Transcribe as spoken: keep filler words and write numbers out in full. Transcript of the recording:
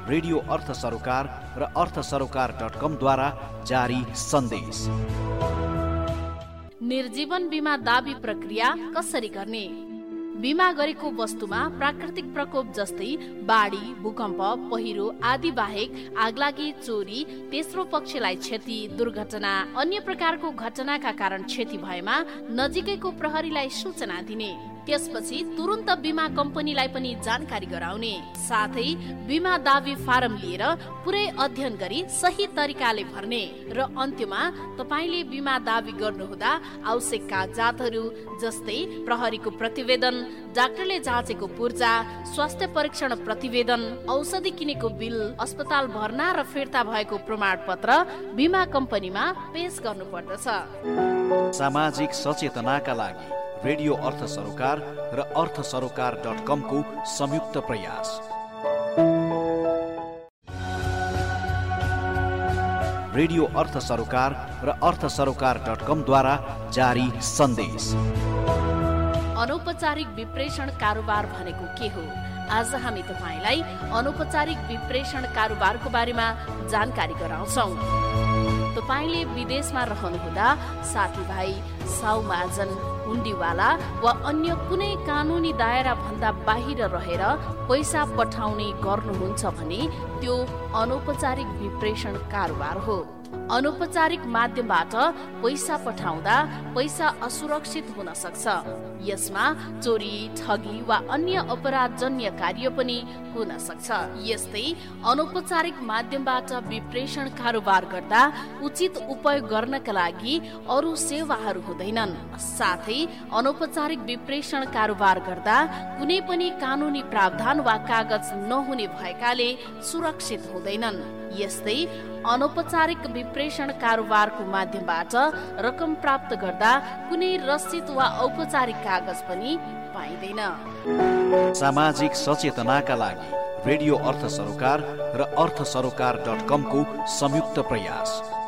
Radio अर्थ सरोकार र अर्थ सरोकार डट कम द्वारा जारी सन्देश। निर्जीवन बिमा दावी प्रक्रिया कसरी गर्ने? बिमा गरेको वस्तुमा प्राकृतिक प्रकोप जस्तै बाढी, भूकम्प, पहिरो आदि बाहेक आगलागी, चोरी, तेस्रो पक्षलाई क्षति, दुर्घटना, अन्य प्रकारको घटनाका कारण क्षति भएमा नजिकैको प्रहरीलाई सूचना दिने, त्यसपछि तुरुन्त बिमा कम्पनीलाई पनि जानकारी गराउने, साथै बिमा दावी फारम लिएर पुरै अध्ययन गरी सही तरिकाले भर्ने र अन्त्यमा तपाईले बिमा दावी गर्नुहुँदा आवश्यक कागजातहरू जस्तै प्रहरीको प्रतिवेदन, डाक्टरले जाँचेको पूर्जा, स्वास्थ्य परीक्षण प्रतिवेदन, औषधि किनेको बिल, अस्पताल भर्ना र फिर्ता भएको प्रमाणपत्र बिमा कम्पनीमा पेश गर्नुपर्दछ। सामाजिक सचेतनाका लागि रेडियो अर्थ सरोकार र अर्थ सरोकार डट कम को संयुक्त प्रयास। रेडियो अर्थ सरोकार र अर्थ सरोकार डट कम द्वारा जारी सन्देश। अनौपचारिक विप्रेषण कारोबार भनेको के हो? आज हामी तपाईलाई अनौपचारिक विप्रेषण कारोबारको बारेमा जानकारी गराउँछौं। तपाईले विदेशमा रहनुहुँदा साथीभाइ, साउमाजन, हुन्डीवाला वा अन्य कुनै कानुनी दायरा भन्दा बाहिर रहेर पैसा पठाउने गर्नुहुन्छ भने त्यो अनौपचारिक विप्रेषण कारोबार हो। अनौपचारिक माध्यमबाट पैसा पठाउँदा पैसा असुरक्षित हुन सक्छ। यसमा चोरी, ठगी वा अन्य अपराधजन्य कार्य पनि हुन सक्छ। यस्तै अनौपचारिक माध्यमबाट विप्रेषण कारोबार गर्दा उचित उपयोग गर्नका लागि अरू सेवाहरू हुँदैनन्। साथै अनौपचारिक विप्रेषण कारोबार गर्दा कुनै पनि कानुनी प्रावधान वा कागज नहुने भएकाले सुरक्षित हुँदैनन्। यस्तै अनौपचारिक विप्रेषण कारोबारको माध्यमबाट रकम प्राप्त गर्दा कुनै रसिद वा औपचारिक कागज पनि पाइँदैन। सामाजिक सचेतनाका लागि रेडियो अर्थ सरोकार र अर्थ सरोकार डट कम को संयुक्त प्रयास।